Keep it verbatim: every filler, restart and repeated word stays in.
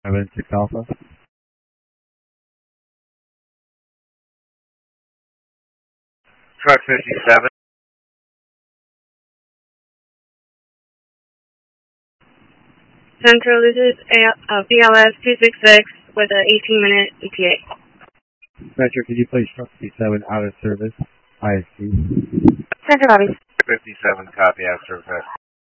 Seven six Alpha. Truck fifty-seven. Central, this is a, uh, B L S two six six with an eighteen minute E T A. Metro, could you place Truck fifty-seven out of service? I S C. Central, Bobby. fifty-seven, copy, out of service.